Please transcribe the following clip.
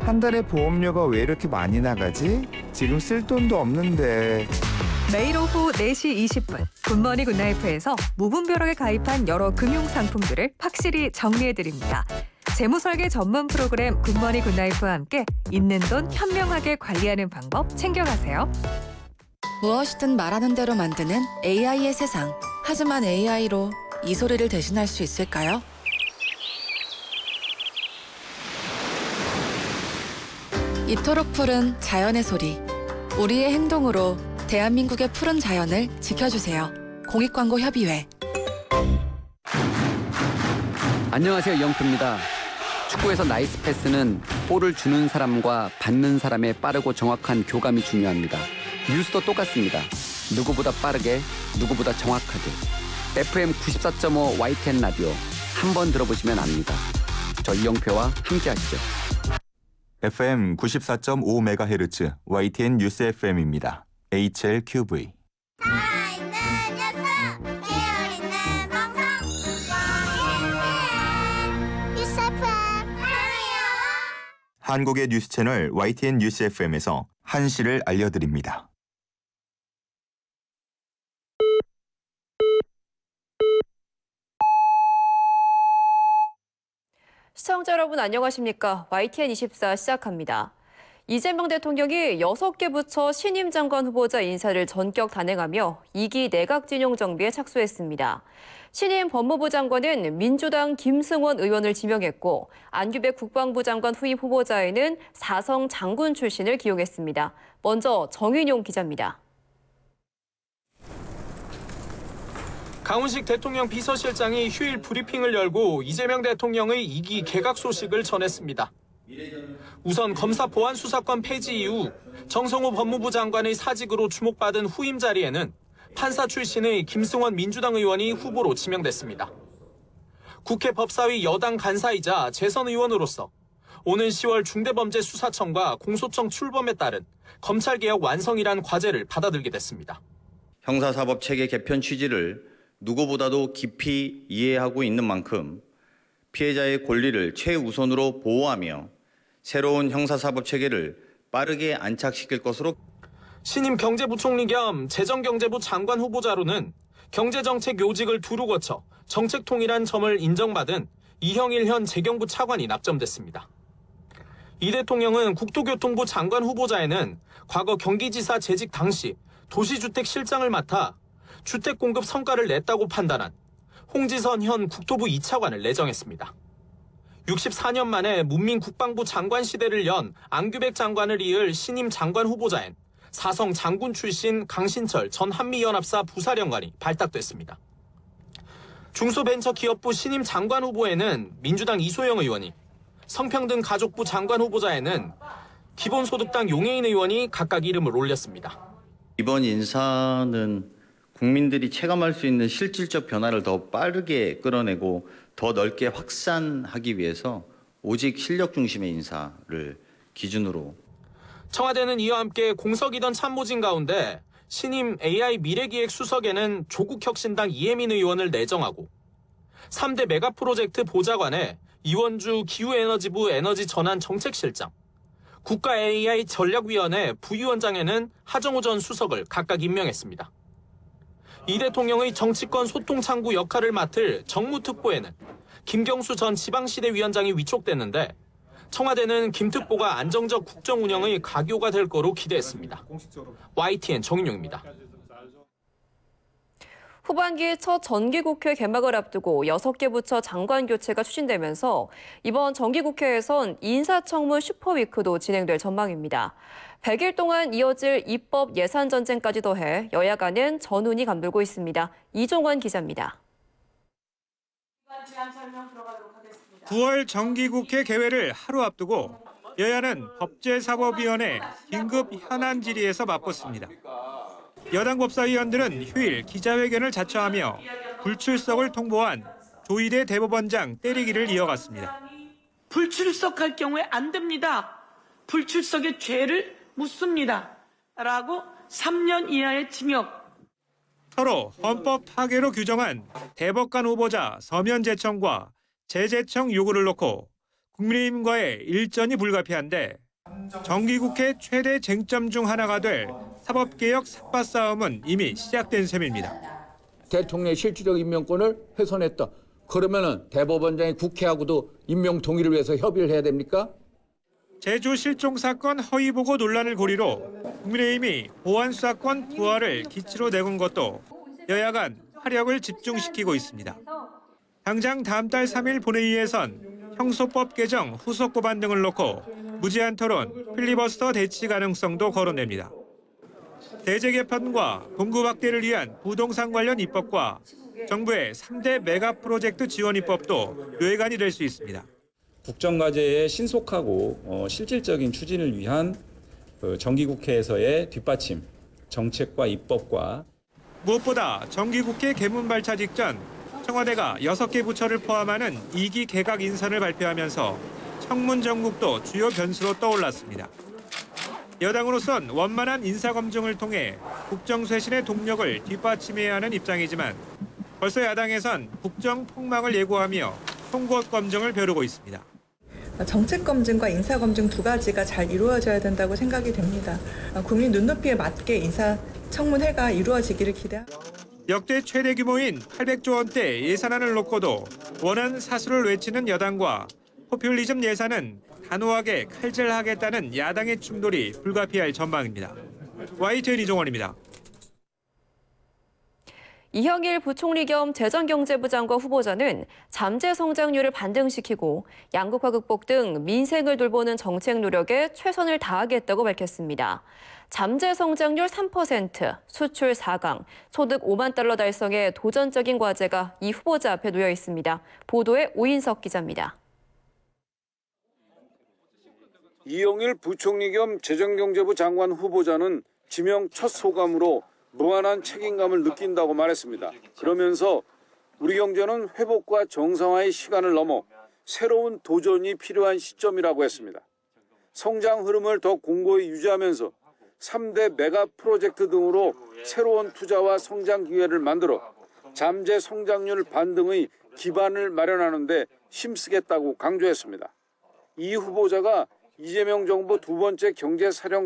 한 달에 보험료가 왜 이렇게 많이 나가지? 지금 쓸 돈도 없는데. 매일 오후 4시 20분 굿모닝 굿나이프에서 무분별하게 가입한 여러 금융 상품들을 확실히 정리해드립니다. 재무설계 전문 프로그램 굿모닝 굿나이프와 함께 있는 돈 현명하게 관리하는 방법 챙겨가세요. 무엇이든 말하는 대로 만드는 AI의 세상. 하지만 AI로 이 소리를 대신할 수 있을까요? 이토록 푸른 자연의 소리. 우리의 행동으로 대한민국의 푸른 자연을 지켜주세요. 공익광고협의회. 안녕하세요. 이영표입니다. 축구에서 나이스 패스는 볼을 주는 사람과 받는 사람의 빠르고 정확한 교감이 중요합니다. 뉴스도 똑같습니다. 누구보다 빠르게, 누구보다 정확하게. FM 94.5 YTN 라디오 한번 들어보시면 압니다. 저 이영표와 함께 하시죠. FM 94.5MHz YTN 뉴스 FM입니다. HLQV. 살아있는 녀석, 깨어있는 방송, YTN 뉴스 FM 사랑해요. 한국의 뉴스 채널 YTN 뉴스 FM에서 한시를 알려드립니다. 시청자 여러분 안녕하십니까? YTN24 시작합니다. 이재명 대통령이 6개 부처 신임 장관 후보자 인사를 전격 단행하며 2기 내각진용 정비에 착수했습니다. 신임 법무부 장관은 민주당 김승원 의원을 지명했고 안규백 국방부 장관 후임 후보자에는 사성 장군 출신을 기용했습니다. 먼저 정인용 기자입니다. 강훈식 대통령 비서실장이 휴일 브리핑을 열고 이재명 대통령의 2기 개각 소식을 전했습니다. 우선 검사 보안 수사권 폐지 이후 정성호 법무부 장관의 사직으로 주목받은 후임 자리에는 판사 출신의 김승원 민주당 의원이 후보로 지명됐습니다. 국회 법사위 여당 간사이자 재선 의원으로서 오는 10월 중대범죄수사청과 공소청 출범에 따른 검찰개혁 완성이란 과제를 받아들게 됐습니다. 형사사법체계 개편 취지를 누구보다도 깊이 이해하고 있는 만큼 피해자의 권리를 최우선으로 보호하며 새로운 형사사법체계를 빠르게 안착시킬 것으로. 신임 경제부총리 겸 재정경제부 장관 후보자로는 경제정책 요직을 두루 거쳐 정책통일한 점을 인정받은 이형일 현 재경부 차관이 낙점됐습니다. 이 대통령은 국토교통부 장관 후보자에는 과거 경기지사 재직 당시 도시주택실장을 맡아 주택 공급 성과를 냈다고 판단한 홍지선 현 국토부 2차관을 내정했습니다. 64년 만에 문민국방부 장관 시대를 연 안규백 장관을 이을 신임 장관 후보자엔 사성 장군 출신 강신철 전 한미연합사 부사령관이 발탁됐습니다. 중소벤처기업부 신임 장관 후보에는 민주당 이소영 의원이, 성평등가족부 장관 후보자에는 기본소득당 용해인 의원이 각각 이름을 올렸습니다. 이번 인사는 국민들이 체감할 수 있는 실질적 변화를 더 빠르게 끌어내고 더 넓게 확산하기 위해서 오직 실력 중심의 인사를 기준으로. 청와대는 이와 함께 공석이던 참모진 가운데 신임 AI 미래기획 수석에는 조국혁신당 이혜민 의원을 내정하고 3대 메가프로젝트 보좌관에 이원주 기후에너지부 에너지전환정책실장, 국가 AI 전략위원회 부위원장에는 하정우 전 수석을 각각 임명했습니다. 이 대통령의 정치권 소통창구 역할을 맡을 정무특보에는 김경수 전 지방시대위원장이 위촉됐는데 청와대는 김 특보가 안정적 국정 운영의 가교가 될 거로 기대했습니다. YTN 정인용입니다. 후반기 첫 정기국회 개막을 앞두고 6개 부처 장관 교체가 추진되면서 이번 정기국회에선 인사청문 슈퍼위크도 진행될 전망입니다. 100일 동안 이어질 입법 예산 전쟁까지 더해 여야 간은 전운이 감돌고 있습니다. 이종원 기자입니다. 9월 정기국회 개회를 하루 앞두고 여야는 법제사법위원회 긴급 현안 질의에서 맞붙습니다. 여당 법사위원들은 휴일 기자회견을 자처하며 불출석을 통보한 조희대 대법원장 때리기를 이어갔습니다. 불출석할 경우에 안 됩니다. 불출석의 죄를 묻습니다. 라고 3년 이하의 징역. 서로 헌법 파괴로 규정한 대법관 후보자 서면 제청과 재제청 요구를 놓고 국민의힘과의 일전이 불가피한데 정기국회 최대 쟁점 중 하나가 될 사법개혁 삭바 싸움은 이미 시작된 셈입니다. 대통령의 실질적 임명권을 훼손했다. 그러면은 대법원장이 국회하고도 임명 동의를 위해서 협의를 해야 됩니까? 제주 실종 사건 허위 보고 논란을 고리로 국민의힘이 보안 수사권 부활을 기치로 내건 것도 여야 간 화력을 집중시키고 있습니다. 당장 다음 달 3일 본회의에선 형소법 개정 후속 법안 등을 놓고 무제한 토론, 필리버스터 대치 가능성도 거론됩니다. 대제 개편과 공급 확대를 위한 부동산 관련 입법과 정부의 3대 메가 프로젝트 지원 입법도 뇌관이 될 수 있습니다. 국정과제의 신속하고 실질적인 추진을 위한 정기국회에서의 뒷받침, 정책과 입법과 무엇보다 정기국회 개문 발차 직전 청와대가 6개 부처를 포함하는 2기 개각 인선을 발표하면서 청문 정국도 주요 변수로 떠올랐습니다. 여당으로선 원만한 인사검증을 통해 국정쇄신의 동력을 뒷받침해야 하는 입장이지만 벌써 야당에선 국정 폭망을 예고하며 송곳 검증을 벼르고 있습니다. 정책 검증과 인사 검증 두 가지가 잘 이루어져야 된다고 생각이 됩니다. 국민 눈높이에 맞게 인사 청문회가 이루어지기를 기대합니다. 역대 최대 규모인 800조 원대 예산안을 놓고도 원한 사수를 외치는 여당과 포퓰리즘 예산은 단호하게 칼질하겠다는 야당의 충돌이 불가피할 전망입니다. YTN 이종원입니다. 이형일 부총리 겸 재정경제부 장관 후보자는 잠재 성장률을 반등시키고 양극화 극복 등 민생을 돌보는 정책 노력에 최선을 다하겠다고 밝혔습니다. 잠재 성장률 3%, 수출 4강, 소득 5만 달러 달성에 도전적인 과제가 이 후보자 앞에 놓여 있습니다. 보도에 오인석 기자입니다. 이형일 부총리 겸 재정경제부 장관 후보자는 지명 첫 소감으로 무한한 책임감을 느낀다고 말했습니다. 그러면서 우리 경제는 회복과 정상화의 시간을 넘어 새로운 도전이 필요한 시점이라고 했습니다. 성장 흐름을 더 공고히 유지하면서 3대 메가 프로젝트 등으로 새로운 투자와 성장 기회를 만들어 잠재 성장률 반등의 기반을 마련하는 데 힘쓰겠다고 강조했습니다. 이 후보자가 이재명 정부 두 번째 경제사령